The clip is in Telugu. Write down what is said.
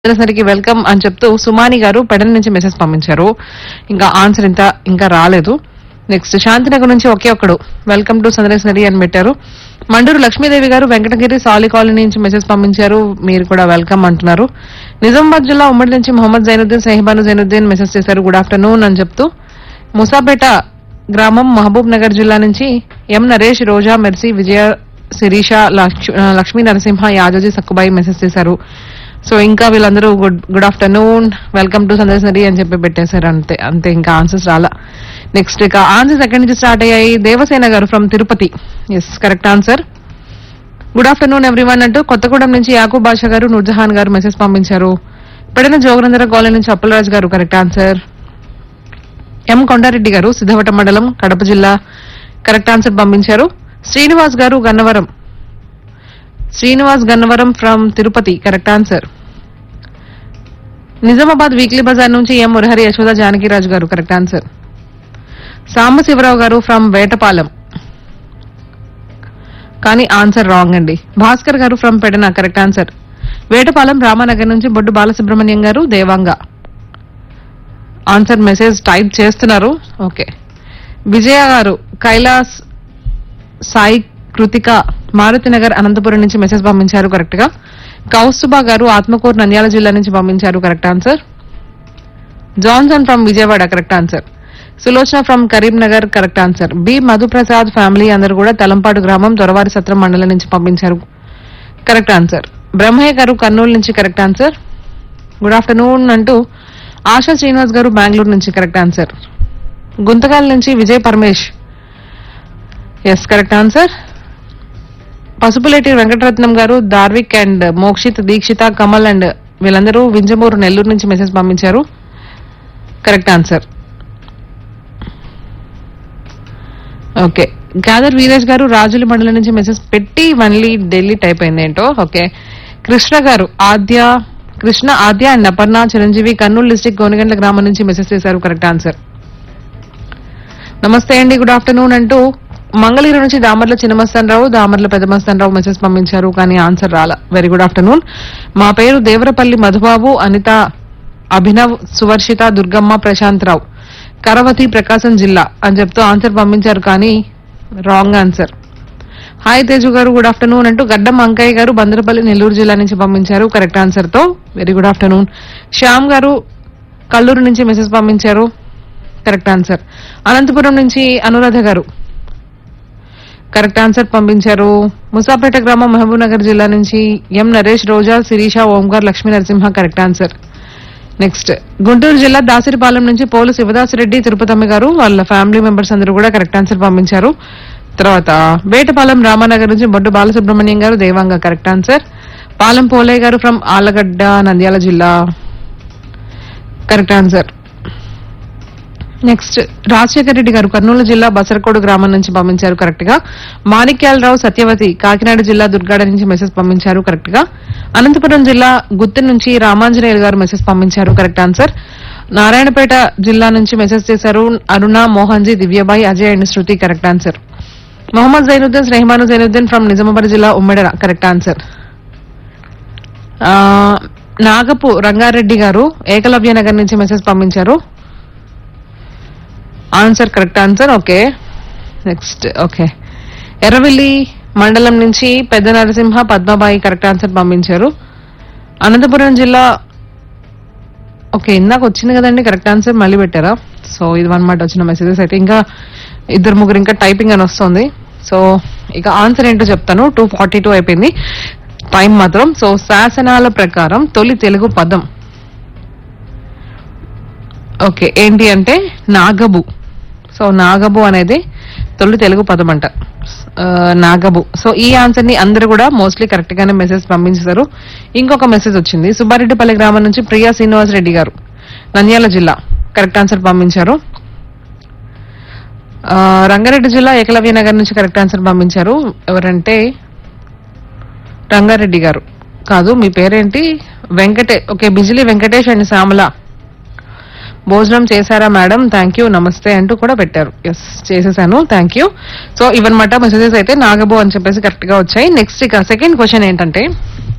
సరికి వెల్కమ్ అని చెప్తూ సుమాని గారు పెడల నుంచి మెసేజ్ పంపించారు. ఇంకా ఆన్సర్ ఇంకా రాలేదు. నెక్స్ట్ శాంతినగర్ నుంచి ఒకే ఒక్కడు వెల్కమ్ టు సందర్శనరీ అని పెట్టారు. మండూరు లక్ష్మీదేవి గారు వెంకటగిరి సాలి కాలనీ నుంచి మెసేజ్ పంపించారు. మీరు కూడా వెల్కమ్ అంటున్నారు. నిజామాబాద్ జిల్లా ఉమ్మడి నుంచి మొహమ్మద్ జైనుద్దీన్ సహిబాను జైనుద్దీన్ మెసేజ్ చేశారు. గుడ్ ఆఫ్టర్నూన్ అని చెప్తూ ముసాపేట గ్రామం మహబూబ్ నగర్ జిల్లా నుంచి ఎం నరేష్, రోజా, మెర్సీ, విజయ, శిరీష, లక్ష్మీ నరసింహ, యాదోజీ, సక్కుబాయి మెసేజ్ చేశారు. సో ఇంకా వీళ్ళందరూ గుడ్ ఆఫ్టర్నూన్ వెల్కమ్ టు సందర్శనరీ అని చెప్పి పెట్టేశారు. అంతే ఇంకా ఆన్సర్స్ రాలా. నెక్స్ట్ ఇక ఆన్సర్స్ ఎక్కడి నుంచి స్టార్ట్ అయ్యాయి. దేవసేన గారు from Tirupati, yes correct answer. Good afternoon everyone అంటూ కొత్తగూడెం నుంచి యాకూబ్ బాషా గారు, నూర్జహాన్ గారు మెసేజ్ పంపించారు. పెడన జోగనందర కాలనీ నుంచి అప్పలరాజు గారు కరెక్ట్ ఆన్సర్. ఎం కొండారెడ్డి గారు సిద్ధవట మండలం కడప జిల్లా కరెక్ట్ ఆన్సర్ పంపించారు. Srinivas Gannavaram from Tirupati correct answer. Nizamabad weekly Bazar నుంచి ఎం మురహరి, యశోద, జానకిరాజు గారు కరెక్ట్ ఆన్సర్. సాంబశివరావు గారు ఫ్రమ్ వేటపాలెం కానీ ఆన్సర్ రాంగ్ అండి. భాస్కర్ గారు from Pedana correct answer. Vetapalem Ramanagar నుంచి బొడ్డు బాలసుబ్రహ్మణ్యం గారు, దేవాంగ ఆన్సర్ మెసేజ్ టైప్ చేస్తున్నారు. ఓకే. విజయ గారు కైలాస్, సాయి కృతిక, మారుతినగర్ అనంతపురం నుంచి మెసేజ్ పంపించారు కరెక్ట్ గా. కౌస్తుబా గారు ఆత్మకూరు నంద్యాల జిల్లా నుంచి పంపించారు correct answer. Johnson from Vijayawada correct answer. Sulochana from Karimnagar correct answer. B Madhu Prasad family అందరూ కూడా తలంపాడు గ్రామం దొరవారి సత్రం మండలం నుంచి పంపించారు కరెక్ట్ ఆన్సర్. బ్రహ్మయ్య గారు కర్నూలు నుంచి కరెక్ట్ ఆన్సర్. గుడ్ ఆఫ్టర్నూన్ అంటూ ఆశా శ్రీనివాస్ గారు బెంగళూరు నుంచి కరెక్ట్ ఆన్సర్. గుంతకాల నుంచి Vijay Paramesh, yes correct answer. Pasupuleti Venkataratnam గారు, దార్విక్ అండ్ మోక్షిత్, దీక్షిత, కమల్ అండ్ వీళ్ళందరూ వింజమూరు నెల్లూరు నుంచి మెసేజ్ పంపించారు correct answer. Okay. Gadar Veeresh గారు రాజుల మండలం నుంచి మెసేజ్ పెట్టి మళ్ళీ ఢిల్లీ టైప్ అయింది ఏంటో. Okay. Krishna Aadya and Aparna Chiranjeevi Kurnool district Gonagandla గ్రామం నుంచి మెసేజ్ చేశారు కరెక్ట్ ఆన్సర్. నమస్తే అండి, గుడ్ ఆఫ్టర్నూన్ అంటూ మంగళగిరి నుంచి దామర్ల చిన్నమస్తానరావు, దామర్ల పెద్దమస్తానరావు మెసేజ్ పంపించారు కానీ ఆన్సర్ రాలా. Very good afternoon. మా పేరు దేవరపల్లి మధుబాబు, అనిత, అభినవ్, సువర్షిత, దుర్గమ్మ, ప్రశాంత్ రావు, కరవతి, ప్రకాశం జిల్లా అని చెప్తూ ఆన్సర్ పంపించారు కానీ రాంగ్ ఆన్సర్. హాయ్ తేజు గారు గుడ్ ఆఫ్టర్నూన్ అంటూ గడ్డం అంకయ్య గారు బందరపల్లి నెల్లూరు జిల్లా నుంచి పంపించారు కరెక్ట్ ఆన్సర్ తో. Very good afternoon. శ్యామ్ గారు కల్లూరు నుంచి మెసేజ్ పంపించారు కరెక్ట్ ఆన్సర్. అనంతపురం నుంచి అనురాధ గారు కరెక్ట్ ఆన్సర్ పంపించారు. ముసాపేట గ్రామం మహబూబ్ నగర్ జిల్లా నుంచి ఎం నరేష్, రోజా, Sirisha, Omkar, Lakshmi Narasimha correct answer. Next Guntur జిల్లా దాసిరిపాలెం నుంచి పోలు శివదాసిరెడ్డి, తిరుపతమ్మ గారు వాళ్ళ ఫ్యామిలీ మెంబర్స్ అందరూ కూడా కరెక్ట్ ఆన్సర్ పంపించారు. తర్వాత వేటపాలెం రామానగర్ నుంచి బొడ్డు బాలసుబ్రహ్మణ్యం గారు, దేవాంగ కరెక్ట్ ఆన్సర్. పాలెం పోలయ్య గారు ఫ్రమ్ ఆలగడ్డ నంద్యాల జిల్లా correct answer. Next Rajasekhara Reddy గారు కర్నూలు జిల్లా బసరకోడు గ్రామం నుంచి పంపించారు కరెక్ట్ గా. మాణిక్యాలరావు, సత్యవతి కాకినాడ జిల్లా దుర్గాడ నుంచి మెసేజ్ పంపించారు కరెక్ట్ గా. అనంతపురం జిల్లా గుత్తి నుంచి రామాంజనేయులు గారు మెసేజ్ పంపించారు కరెక్ట్ ఆన్సర్. నారాయణపేట జిల్లా నుంచి మెసేజ్ చేశారు అరుణ, Mohanji, Divyabai, Ajay and Shruti correct answer. Mohammed Zainuddin Rahman Zainuddin from Nizamabad జిల్లా ఉమ్మడి కరెక్ట్ ఆన్సర్. నాగపు రంగారెడ్డి గారు ఏకలవ్య నగర్ నుంచి మెసేజ్ పంపించారు answer correct answer. Okay. Next okay. Erravelli మండలం నుంచి పెద్ద నరసింహ, పద్మబాయి కరెక్ట్ ఆన్సర్ పంపించారు. అనంతపురం జిల్లా ఓకే ఇందాక వచ్చింది కదండి కరెక్ట్ ఆన్సర్ మళ్ళీ పెట్టారా. సో ఇది అన్నమాట వచ్చిన మెసేజెస్. అయితే ఇంకా ఇద్దరు ముగ్గురు ఇంకా టైపింగ్ అని వస్తుంది. సో ఇక ఆన్సర్ ఏంటో చెప్తాను. 2:42 అయిపోయింది టైం మాత్రం. సో శాసనాల ప్రకారం తొలి తెలుగు పదం ఓకే ఏంటి అంటే నాగబు. సో నాగబు అనేది తొలి తెలుగు పదం అంట, నాగబు. సో ఈ ఆన్సర్ ని అందరూ కూడా మోస్ట్లీ కరెక్ట్ గానే మెసేజ్ పంపించారు. ఇంకొక మెసేజ్ వచ్చింది సుబ్బారెడ్డిపల్లి గ్రామం నుంచి ప్రియా శ్రీనివాస్ రెడ్డి గారు, నంద్యాల జిల్లా కరెక్ట్ ఆన్సర్ పంపించారు. రంగారెడ్డి జిల్లా ఏకలవ్య నగర్ నుంచి కరెక్ట్ ఆన్సర్ పంపించారు. ఎవరంటే రంగారెడ్డి గారు కాదు, మీ పేరేంటి? Okay Bijli Venkatesh and Shyamala. భోజనం చేశారా మేడం, థ్యాంక్ యూ, నమస్తే అంటూ కూడా పెట్టారు. ఎస్ చేసేసాను, థ్యాంక్ యూ. సో ఇవన్నమాట మెసేజెస్ అయితే నాగబో అని చెప్పేసి కరెక్ట్ గా వచ్చాయి. నెక్స్ట్ ఇక సెకండ్ క్వశ్చన్ ఏంటంటే